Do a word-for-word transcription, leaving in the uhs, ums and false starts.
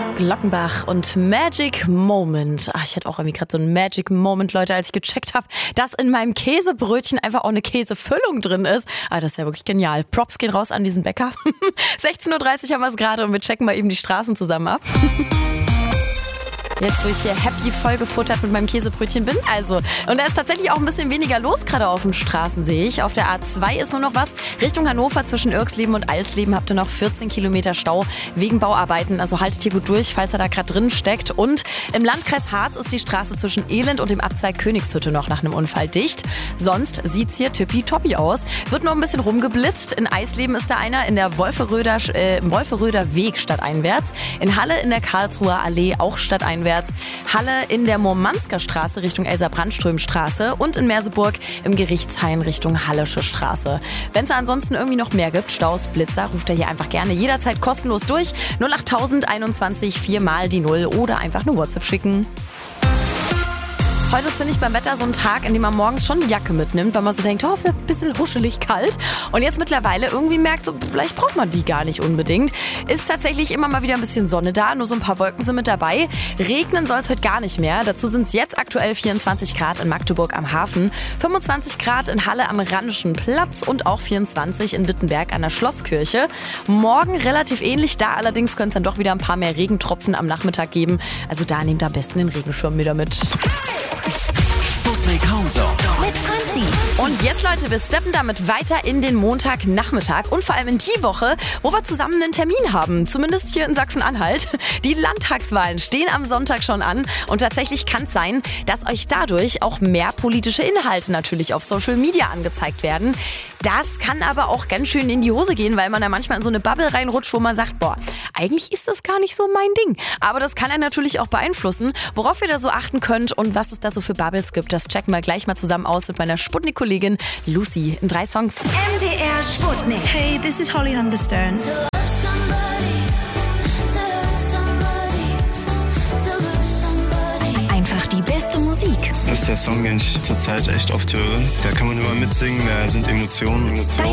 Glockenbach und Magic Moment. Ach, ich hatte auch irgendwie gerade so einen Magic Moment, Leute, als ich gecheckt habe, dass in meinem Käsebrötchen einfach auch eine Käsefüllung drin ist. Ah, das ist ja wirklich genial. Props gehen raus an diesen Bäcker. sechzehn Uhr dreißig haben wir es gerade und wir checken mal eben die Straßen zusammen ab. Jetzt, wo ich hier happy vollgefuttert mit meinem Käsebrötchen bin. Also, und da ist tatsächlich auch ein bisschen weniger los gerade auf den Straßen, sehe ich. Auf der A zwei ist nur noch was. Richtung Hannover zwischen Irxleben und Alsleben habt ihr noch vierzehn Kilometer Stau wegen Bauarbeiten. Also haltet hier gut durch, falls er da gerade drin steckt. Und im Landkreis Harz ist die Straße zwischen Elend und dem Abzweig Königshütte noch nach einem Unfall dicht. Sonst sieht's hier tippitoppi aus. Wird noch ein bisschen rumgeblitzt. In Eisleben ist da einer, in der Wolferöder, äh, Wolferöder Weg stadteinwärts. In Halle in der Karlsruher Allee auch stadteinwärts. Halle in der Murmansker Straße Richtung Elsa-Brandström-Straße und in Merseburg im Gerichtshain Richtung Hallische Straße. Wenn es ansonsten irgendwie noch mehr gibt, Staus, Blitzer, ruft er hier einfach gerne jederzeit kostenlos durch. null acht einundzwanzig vier mal die null oder einfach eine WhatsApp schicken. Heute ist, finde ich, beim Wetter so ein Tag, in dem man morgens schon eine Jacke mitnimmt, weil man so denkt, oh, ist ein bisschen huschelig kalt. Und jetzt mittlerweile irgendwie merkt, so, vielleicht braucht man die gar nicht unbedingt. Ist tatsächlich immer mal wieder ein bisschen Sonne da, nur so ein paar Wolken sind mit dabei. Regnen soll es heute gar nicht mehr. Dazu sind es jetzt aktuell vierundzwanzig Grad in Magdeburg am Hafen, fünfundzwanzig Grad in Halle am Rheinischen Platz und auch vierundzwanzig in Wittenberg an der Schlosskirche. Morgen relativ ähnlich, da allerdings können es dann doch wieder ein paar mehr Regentropfen am Nachmittag geben. Also da nehmt am besten den Regenschirm wieder mit. Sputnik Homezone mit Franzi. Und jetzt, Leute, wir steppen damit weiter in den Montagnachmittag und vor allem in die Woche, wo wir zusammen einen Termin haben. Zumindest hier in Sachsen-Anhalt. Die Landtagswahlen stehen am Sonntag schon an und tatsächlich kann es sein, dass euch dadurch auch mehr politische Inhalte natürlich auf Social Media angezeigt werden. Das kann aber auch ganz schön in die Hose gehen, weil man da manchmal in so eine Bubble reinrutscht, wo man sagt, boah, eigentlich ist das gar nicht so mein Ding. Aber das kann einen natürlich auch beeinflussen. Worauf ihr da so achten könnt und was es da so für Bubbles gibt, das checken wir gleich mal zusammen aus mit meiner Sputnik-Kollegin Lucy in drei Songs. M D R Sputnik. Hey, this is Holly Humberstone. Einfach die beste Musik. Das ist der Song, den ich zurzeit echt oft höre. Da kann man immer mitsingen, da sind Emotionen, Emotionen.